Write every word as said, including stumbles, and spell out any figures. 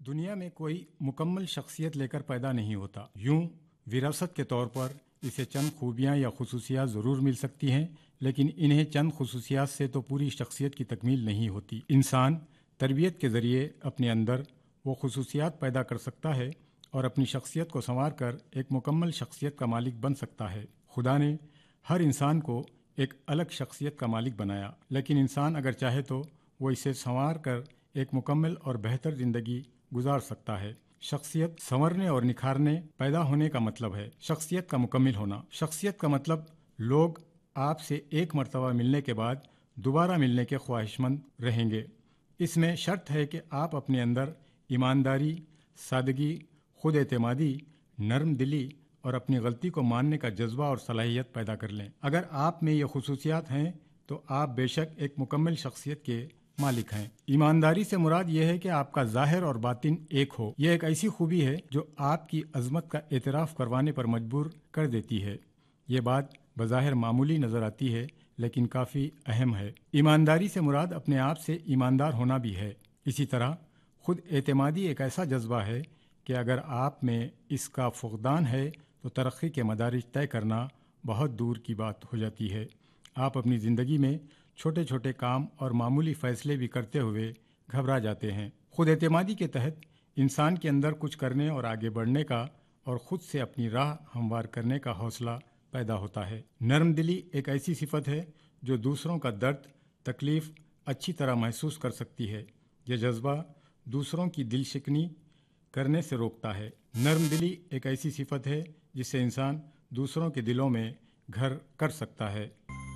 دنیا میں کوئی مکمل شخصیت لے کر پیدا نہیں ہوتا. یوں وراثت کے طور پر اسے چند خوبیاں یا خصوصیات ضرور مل سکتی ہیں، لیکن انہیں چند خصوصیات سے تو پوری شخصیت کی تکمیل نہیں ہوتی. انسان تربیت کے ذریعے اپنے اندر وہ خصوصیات پیدا کر سکتا ہے اور اپنی شخصیت کو سنوار کر ایک مکمل شخصیت کا مالک بن سکتا ہے. خدا نے ہر انسان کو ایک الگ شخصیت کا مالک بنایا، لیکن انسان اگر چاہے تو وہ اسے سنوار کر ایک مکمل اور بہتر زندگی گزار سکتا ہے. شخصیت سنورنے اور نکھارنے پیدا ہونے کا مطلب ہے شخصیت کا مکمل ہونا. شخصیت کا مطلب لوگ آپ سے ایک مرتبہ ملنے کے بعد دوبارہ ملنے کے خواہش مند رہیں گے. اس میں شرط ہے کہ آپ اپنے اندر ایمانداری، سادگی، خود اعتمادی، نرم دلی اور اپنی غلطی کو ماننے کا جذبہ اور صلاحیت پیدا کر لیں. اگر آپ میں یہ خصوصیات ہیں تو آپ بے شک ایک مکمل شخصیت کے مالک ہیں. ایمانداری سے مراد یہ ہے کہ آپ کا ظاہر اور باطن ایک ہو. یہ ایک ایسی خوبی ہے جو آپ کی عظمت کا اعتراف کروانے پر مجبور کر دیتی ہے. یہ بات بظاہر معمولی نظر آتی ہے لیکن کافی اہم ہے. ایمانداری سے مراد اپنے آپ سے ایماندار ہونا بھی ہے. اسی طرح خود اعتمادی ایک ایسا جذبہ ہے کہ اگر آپ میں اس کا فقدان ہے تو ترقی کے مدارج طے کرنا بہت دور کی بات ہو جاتی ہے. آپ اپنی زندگی میں چھوٹے چھوٹے کام اور معمولی فیصلے بھی کرتے ہوئے گھبرا جاتے ہیں. خود اعتمادی کے تحت انسان کے اندر کچھ کرنے اور آگے بڑھنے کا اور خود سے اپنی راہ ہموار کرنے کا حوصلہ پیدا ہوتا ہے. نرم دلی ایک ایسی صفت ہے جو دوسروں کا درد، تکلیف اچھی طرح محسوس کر سکتی ہے. یہ جذبہ دوسروں کی دل شکنی کرنے سے روکتا ہے. نرم دلی ایک ایسی صفت ہے جس سے انسان دوسروں کے دلوں میں گھر کر سکتا ہے.